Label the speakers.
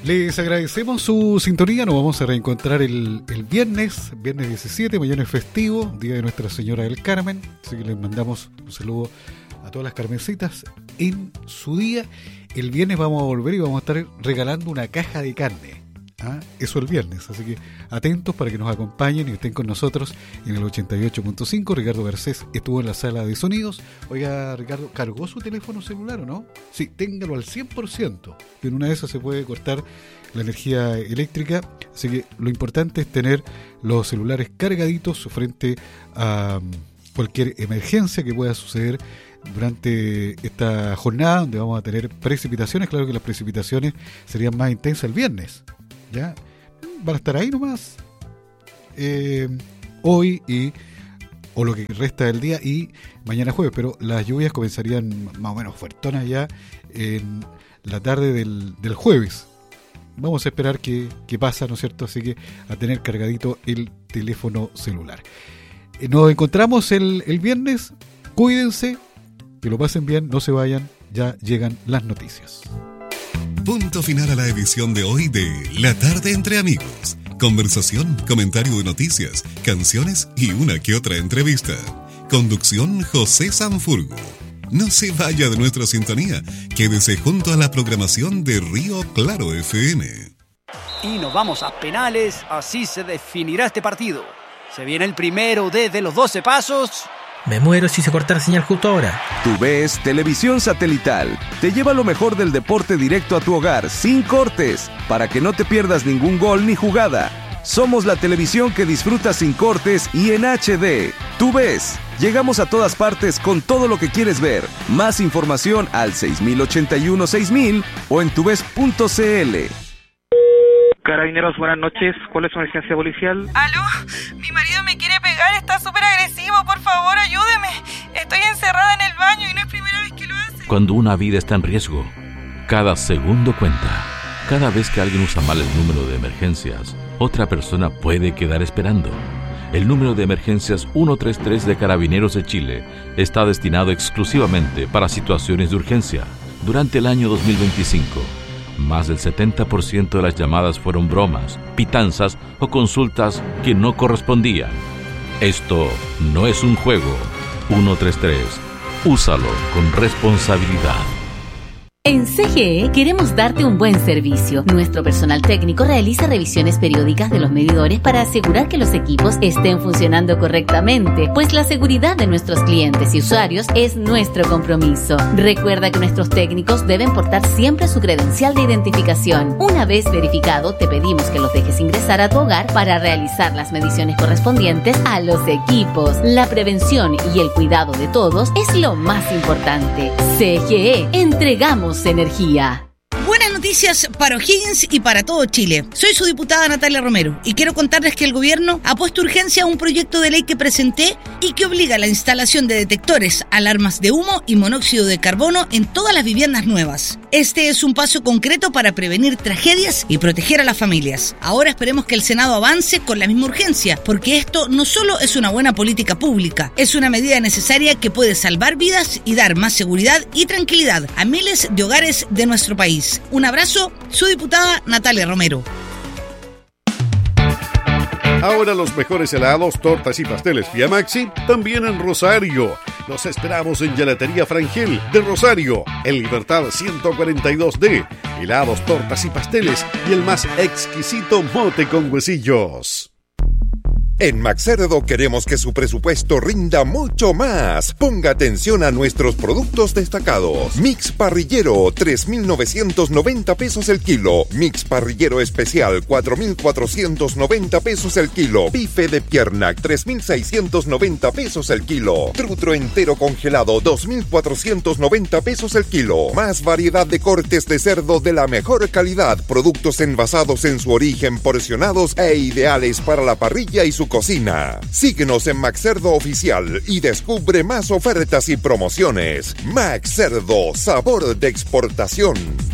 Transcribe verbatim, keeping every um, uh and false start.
Speaker 1: Les agradecemos su sintonía. Nos vamos a reencontrar el, el viernes, viernes diecisiete, mañana es festivo, Día de Nuestra Señora del Carmen. Así que les mandamos un saludo a todas las carmencitas en su día. El viernes vamos a volver y vamos a estar regalando una caja de carne. ¿Ah? Eso el viernes, así que atentos para que nos acompañen y estén con nosotros en el ochenta y ocho punto cinco. Ricardo Garcés estuvo en la sala de sonidos. Oiga, Ricardo, ¿cargó su teléfono celular o no? Sí, téngalo al cien por ciento. En una de esas se puede cortar la energía eléctrica, así que lo importante es tener los celulares cargaditos frente a cualquier emergencia que pueda suceder durante esta jornada, donde vamos a tener precipitaciones. Claro que las precipitaciones serían más intensas el viernes. Ya van a estar ahí nomás eh, hoy y o lo que resta del día y mañana jueves, pero las lluvias comenzarían más o menos fuertonas ya en la tarde del, del jueves. Vamos a esperar qué, qué pasa, ¿no es cierto? Así que a tener cargadito el teléfono celular. Eh, nos encontramos el, el viernes. Cuídense, que lo pasen bien, no se vayan, ya llegan las noticias.
Speaker 2: Punto final a la edición de hoy de La Tarde Entre Amigos. Conversación, comentario de noticias, canciones y una que otra entrevista. Conducción José Sanfurgo. No se vaya de nuestra sintonía. Quédese junto a la programación de Río Claro F M.
Speaker 3: Y nos vamos a penales. Así se definirá este partido. Se viene el primero desde los doce pasos.
Speaker 4: Me muero si se corta la señal justo ahora.
Speaker 5: TUVES Televisión Satelital te lleva lo mejor del deporte directo a tu hogar, sin cortes, para que no te pierdas ningún gol ni jugada. Somos la televisión que disfrutas sin cortes y en H D. TUVES. Llegamos a todas partes con todo lo que quieres ver. Más información al seis mil ochenta y uno seis mil o en tuves punto c l.
Speaker 6: Carabineros, buenas noches. ¿Cuál es su emergencia policial?
Speaker 7: ¿Aló? Mi marido me quiere pegar, está súper agresivo. Por favor, ayúdeme. Estoy encerrada en el baño y no es primera vez que lo hace.
Speaker 8: Cuando una vida está en riesgo, cada segundo cuenta. Cada vez que alguien usa mal el número de emergencias, otra persona puede quedar esperando. El número de emergencias ciento treinta y tres de Carabineros de Chile está destinado exclusivamente para situaciones de urgencia. Durante el año dos mil veinticinco, más del setenta por ciento de las llamadas fueron bromas, pitanzas o consultas que no correspondían. Esto no es un juego. ciento treinta y tres. Úsalo con responsabilidad.
Speaker 9: En C G E queremos darte un buen servicio. Nuestro personal técnico realiza revisiones periódicas de los medidores para asegurar que los equipos estén funcionando correctamente, pues la seguridad de nuestros clientes y usuarios es nuestro compromiso. Recuerda que nuestros técnicos deben portar siempre su credencial de identificación. Una vez verificado, te pedimos que los dejes ingresar a tu hogar para realizar las mediciones correspondientes a los equipos. La prevención y el cuidado de todos es lo más importante. C G E, entregamos energía.
Speaker 10: Buenas noticias para O'Higgins y para todo Chile. Soy su diputada Natalia Romero y quiero contarles que el gobierno ha puesto urgencia a un proyecto de ley que presenté y que obliga a la instalación de detectores, alarmas de humo y monóxido de carbono en todas las viviendas nuevas. Este es un paso concreto para prevenir tragedias y proteger a las familias. Ahora esperemos que el Senado avance con la misma urgencia, porque esto no solo es una buena política pública, es una medida necesaria que puede salvar vidas y dar más seguridad y tranquilidad a miles de hogares de nuestro país. Un abrazo, su diputada Natalia Romero.
Speaker 11: Ahora los mejores helados, tortas y pasteles Vía Maxi también en Rosario. Los esperamos en Gelatería Frangel de Rosario, en Libertad ciento cuarenta y dos D. Helados, tortas y pasteles y el más exquisito mote con huesillos.
Speaker 12: En Maxcerdo queremos que su presupuesto rinda mucho más. Ponga atención a nuestros productos destacados. Mix parrillero, tres mil novecientos noventa pesos el kilo. Mix parrillero especial, cuatro mil cuatrocientos noventa pesos el kilo. Bife de pierna, tres mil seiscientos noventa pesos el kilo. Trutro entero congelado, dos mil cuatrocientos noventa pesos el kilo. Más variedad de cortes de cerdo de la mejor calidad. Productos envasados en su origen, porcionados e ideales para la parrilla y su cocina. Síguenos en Maxcerdo Oficial y descubre más ofertas y promociones. Maxcerdo, sabor de exportación.